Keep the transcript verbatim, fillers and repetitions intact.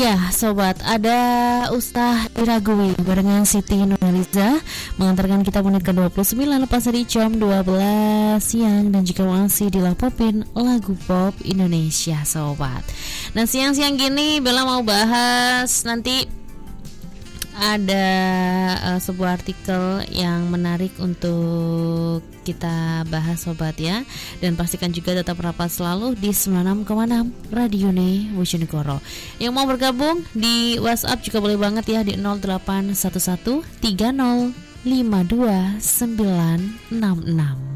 Iya sobat, ada Ustah Diragui barengan Siti Nurhaliza mengantarkan kita menit ke dua puluh sembilan lepas dari jam dua belas siang. Dan juga masih dilapopin lagu pop Indonesia sobat. Nah siang-siang gini Bella mau bahas nanti ada uh, sebuah artikel yang menarik untuk kita bahas sobat ya. Dan pastikan juga tetap rapat selalu di sembilan puluh enam koma enam Radio Bojonegoro. Yang mau bergabung di WhatsApp juga boleh banget ya di nol delapan satu satu tiga nol lima dua sembilan enam enam.